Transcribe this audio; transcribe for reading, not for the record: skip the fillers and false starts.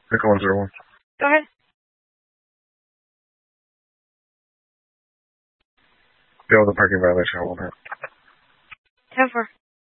0101. Go ahead. Deal with the parking violation. I won't have. 10-4.